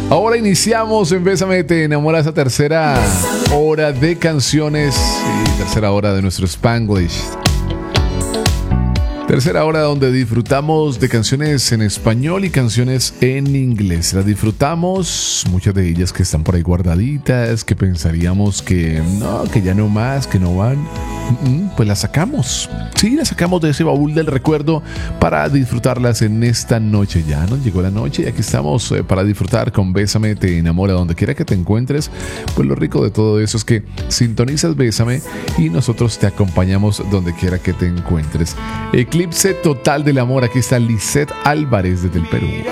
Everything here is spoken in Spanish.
Ahora iniciamos en Bésame Te Enamora, esa tercera hora de canciones y tercera hora de nuestro Spanglish. Tercera hora donde disfrutamos de canciones en español y canciones en inglés. Las disfrutamos, muchas de ellas que están por ahí guardaditas, que pensaríamos que no, que ya no más, que no van. Pues las sacamos. Sí, las sacamos de ese baúl del recuerdo para disfrutarlas en esta noche. Ya nos llegó la noche y aquí estamos para disfrutar con Bésame Te Enamora. Donde quiera que te encuentres, pues lo rico de todo eso es que sintonizas Bésame y nosotros te acompañamos donde quiera que te encuentres. Eclipse total del amor. Aquí está Lisette Álvarez desde el Perú.